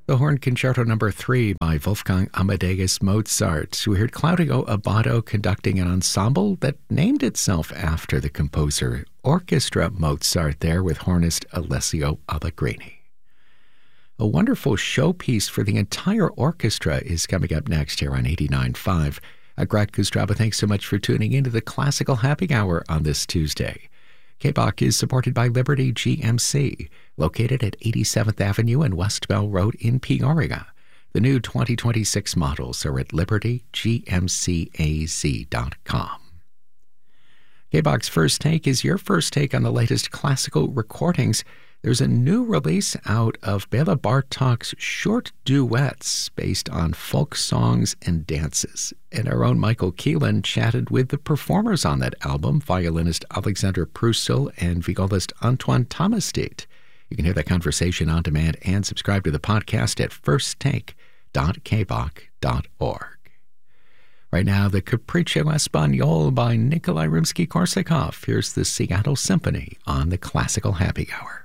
The Horn Concerto No. 3 by Wolfgang Amadeus Mozart. We heard Claudio Abbado conducting an ensemble that named itself after the composer, Orchestra Mozart, there with hornist Alessio Allegrini. A wonderful showpiece for the entire orchestra is coming up next here on 89.5. Greg Kostraba, thanks so much for tuning into the Classical Happy Hour on this Tuesday. KBOC is supported by Liberty GMC, located at 87th Avenue and West Bell Road in Peoria. The new 2026 models are at libertygmcaz.com. KBOC's First Take is your first take on the latest classical recordings. There's a new release out of Bela Bartok's short duets based on folk songs and dances. And our own Michael Keelan chatted with the performers on that album, violinist Alexander Prussel and violist Antoine Thomastit. You can hear that conversation on demand and subscribe to the podcast at firsttake.kboc.org. Right now, the Capriccio Espagnol by Nikolai Rimsky-Korsakov. Here's the Seattle Symphony on the Classical Happy Hour.